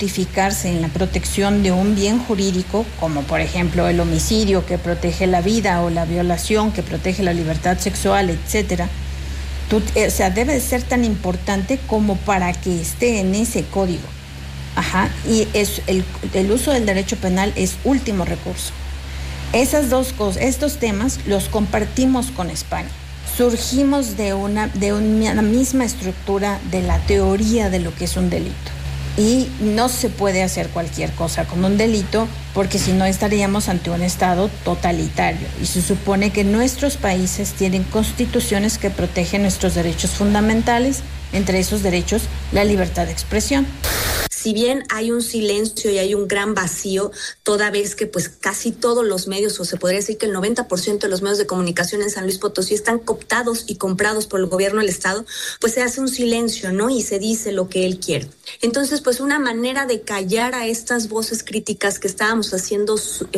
justificarse en la protección de un bien jurídico, como por ejemplo el homicidio que protege la vida o la violación que protege la libertad sexual, etcétera, debe de ser tan importante como para que esté en ese código. Y el uso del derecho penal es último recurso. Esas dos cosas, estos temas los compartimos con España. Surgimos de una misma estructura de la teoría de lo que es un delito. Y no se puede hacer cualquier cosa con un delito, porque si no estaríamos ante un Estado totalitario. Y se supone que nuestros países tienen constituciones que protegen nuestros derechos fundamentales, entre esos derechos la libertad de expresión. Si bien hay un silencio y hay un gran vacío, toda vez que pues casi todos los medios, o se podría decir que el 90% de los medios de comunicación en San Luis Potosí están cooptados y comprados por el gobierno del Estado, pues se hace un silencio, ¿no? Y se dice lo que él quiere. Entonces, pues una manera de callar a estas voces críticas que estábamos haciendo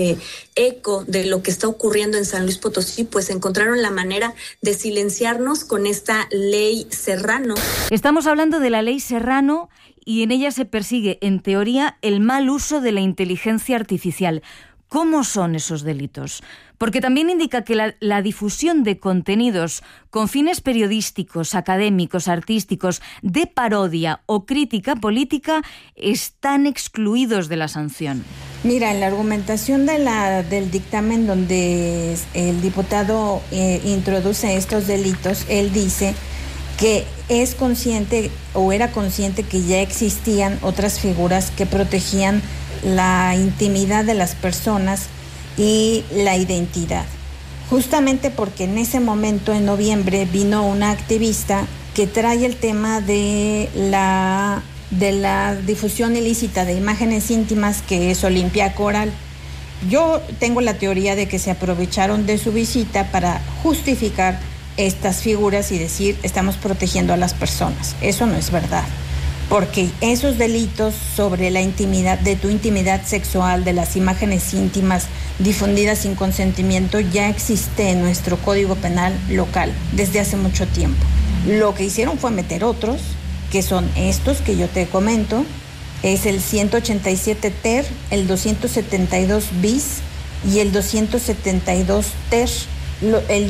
eco de lo que está ocurriendo en San Luis Potosí, pues encontraron la manera de silenciarnos con esta ley Serrano. Estamos hablando de la ley Serrano, y en ella se persigue, en teoría, el mal uso de la inteligencia artificial. ¿Cómo son esos delitos? Porque también indica que la difusión de contenidos con fines periodísticos, académicos, artísticos, de parodia o crítica política están excluidos de la sanción. Mira, en la argumentación del dictamen donde el diputado introduce estos delitos, él dice que es consciente o era consciente que ya existían otras figuras que protegían la intimidad de las personas y la identidad. Justamente porque en ese momento, en noviembre, vino una activista que trae el tema de la difusión ilícita de imágenes íntimas, que es Olimpia Coral. Yo tengo la teoría de que se aprovecharon de su visita para justificar estas figuras y decir estamos protegiendo a las personas. Eso no es verdad, porque esos delitos sobre la intimidad, de tu intimidad sexual, de las imágenes íntimas difundidas sin consentimiento, ya existe en nuestro Código Penal local desde hace mucho tiempo. Lo que hicieron fue meter otros, que son estos que yo te comento, es el 187 ter, el 272 bis y el 272 ter. El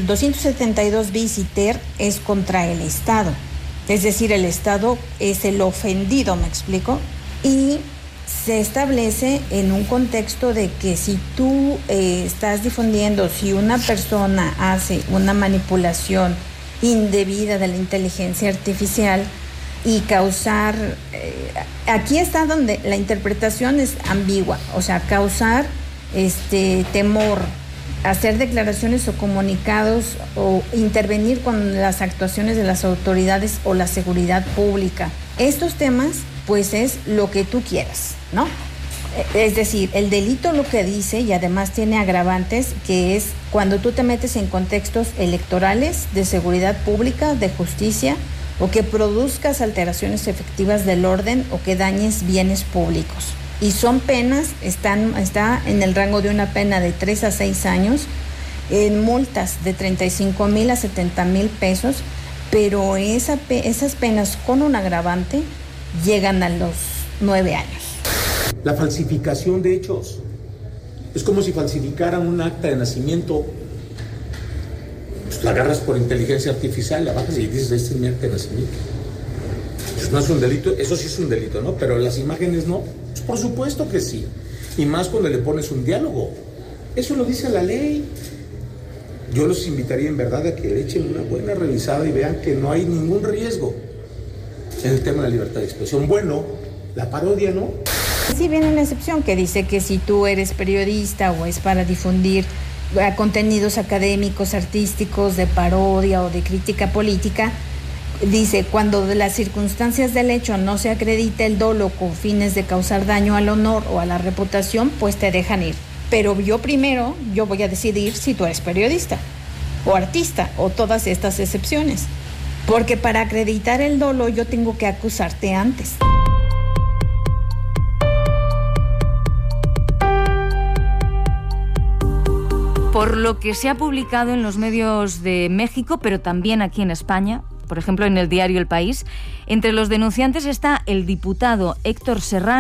272 bis y ter es contra el Estado, es decir, el Estado es el ofendido, ¿me explico? Y se establece en un contexto de que si tú estás difundiendo, si una persona hace una manipulación indebida de la inteligencia artificial y causar, aquí está donde la interpretación es ambigua, o sea, causar temor, hacer declaraciones o comunicados o intervenir con las actuaciones de las autoridades o la seguridad pública. Estos temas, pues es lo que tú quieras, ¿no? Es decir, el delito lo que dice, y además tiene agravantes, que es cuando tú te metes en contextos electorales, de seguridad pública, de justicia, o que produzcas alteraciones efectivas del orden o que dañes bienes públicos. Y son penas, está en el rango de una pena de 3 a 6 años, en multas de 35,000 a 70,000 pesos, pero esas penas con un agravante llegan a los 9 años. La falsificación de hechos. Es como si falsificaran un acta de nacimiento. Pues la agarras por inteligencia artificial, la bajas y dices, este es mi acta de nacimiento. Pues no es un delito, eso sí es un delito, ¿no? Pero las imágenes no. Pues por supuesto que sí. Y más cuando le pones un diálogo. Eso lo dice la ley. Yo los invitaría en verdad a que le echen una buena revisada y vean que no hay ningún riesgo en el tema de la libertad de expresión. Bueno, la parodia no. Sí viene una excepción que dice que si tú eres periodista o es para difundir contenidos académicos, artísticos, de parodia o de crítica política, dice, cuando de las circunstancias del hecho no se acredita el dolo con fines de causar daño al honor o a la reputación, pues te dejan ir. Pero yo voy a decidir si tú eres periodista o artista o todas estas excepciones. Porque para acreditar el dolo yo tengo que acusarte antes. Por lo que se ha publicado en los medios de México, pero también aquí en España, por ejemplo en el diario El País, entre los denunciantes está el diputado Héctor Serrano,